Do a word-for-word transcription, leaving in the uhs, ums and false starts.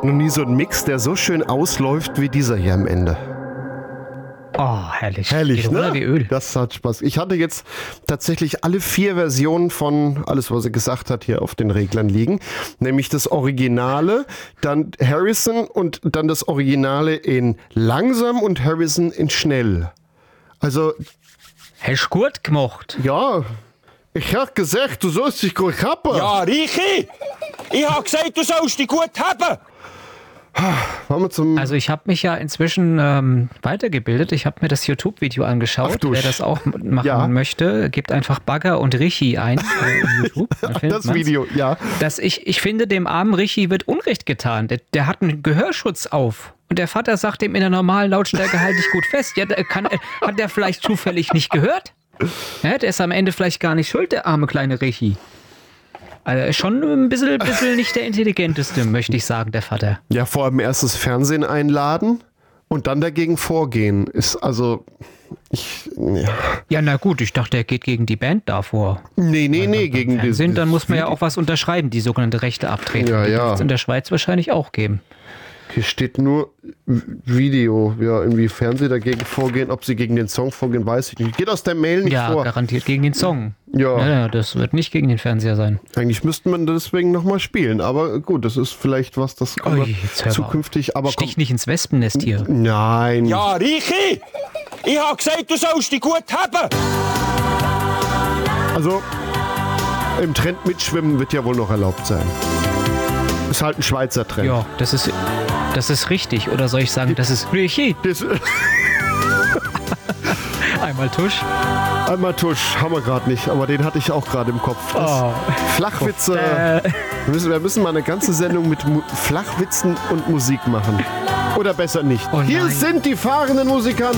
Noch nie so ein Mix, der so schön ausläuft wie dieser hier am Ende. Oh, herrlich. Herrlich, Geht ne? runter wie Öl. Das hat Spaß. Ich hatte jetzt tatsächlich alle vier Versionen von alles, was er gesagt hat, hier auf den Reglern liegen. Nämlich das Originale, dann Harrison und dann das Originale in langsam und Harrison in schnell. Also, Hast du gut gemacht? ja, ich hab gesagt, du sollst dich gut haben. Ja, Reichi! Ich hab gesagt, du sollst dich gut haben! Wollen wir zum... Also ich habe mich ja inzwischen ähm, weitergebildet. Ich habe mir das YouTube-Video angeschaut. Ach du Wer das auch machen ja. möchte, gibt einfach Bagger und Richi ein äh, in YouTube. Dann findet das man's. Video, ja. Dass ich, ich finde, dem armen Richi wird Unrecht getan. Der, der hat einen Gehörschutz auf. Und der Vater sagt ihm in der normalen Lautstärke, halt dich gut fest. Ja, der kann, hat der vielleicht zufällig nicht gehört? Ja, der ist am Ende vielleicht gar nicht schuld, der arme kleine Richi. Also schon ein bisschen, bisschen nicht der intelligenteste, möchte ich sagen, der Vater. Ja, vor allem erst das Fernsehen einladen und dann dagegen vorgehen. Ist also... Ich, ja. Ja, na gut, ich dachte, er geht gegen die Band davor. Nee, nee, nee, gegen die... Sind, dann muss man ja auch was unterschreiben, die sogenannte Rechte abtreten. Ja, die ja. dürfte es in der Schweiz wahrscheinlich auch geben. Hier steht nur Video. Ja, irgendwie Fernsehen dagegen vorgehen. Ob sie gegen den Song vorgehen, weiß ich nicht. Geht aus der Mail nicht Ja, vor. garantiert gegen den Song. Ja. ja. Ja, das wird nicht gegen den Fernseher sein. Eigentlich müsste man deswegen nochmal spielen. Aber gut, das ist vielleicht was, das Ui, jetzt hör mal zukünftig... Aber Stich nicht ins Wespennest hier. Nein. Ja, Reichi! Ich hab gesagt, du sollst dich gut haben! Also, im Trend mitschwimmen wird ja wohl noch erlaubt sein. Ist halt ein Schweizer Trend. Ja, das ist, das ist richtig. Oder soll ich sagen, das ist Richi? Das, Einmal Tusch. einmal Tusch, haben wir gerade nicht, aber den hatte ich auch gerade im Kopf. Das Oh. Flachwitze. Äh. Wir müssen, wir müssen mal eine ganze Sendung mit Mu- Flachwitzen und Musik machen. Oder besser nicht. Oh Hier nein. sind die fahrenden Musikanten.